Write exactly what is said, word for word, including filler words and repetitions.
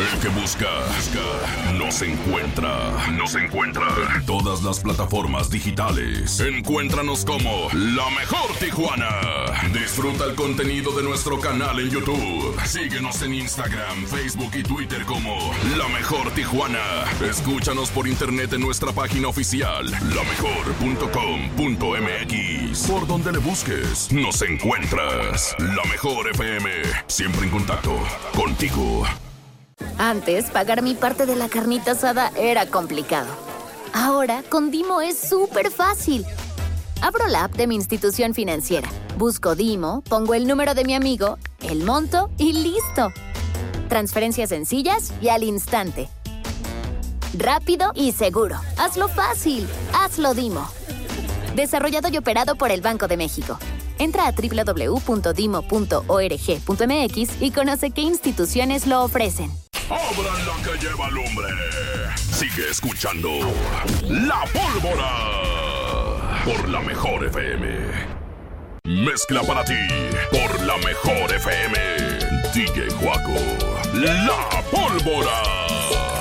El que busca, busca, nos encuentra. Nos encuentra en todas las plataformas digitales. Encuéntranos como La Mejor Tijuana. Disfruta el contenido de nuestro canal en YouTube. Síguenos en Instagram, Facebook y Twitter como La Mejor Tijuana. Escúchanos por internet en nuestra página oficial, la mejor punto com punto m x. Por donde le busques, nos encuentras. La Mejor F M, siempre en contacto contigo. Antes, pagar mi parte de la carnita asada era complicado. Ahora, con Dimo es súper fácil. Abro la app de mi institución financiera, busco Dimo, pongo el número de mi amigo, el monto y listo. Transferencias sencillas y al instante. Rápido y seguro. Hazlo fácil. Hazlo Dimo. Desarrollado y operado por el Banco de México. Entra a doble u doble u doble u punto dimo punto org punto m x y conoce qué instituciones lo ofrecen. ¡Abran la que lleva lumbre! Sigue escuchando La Pólvora por La Mejor F M. Mezcla para ti por La Mejor F M. D J Juaco, La Pólvora.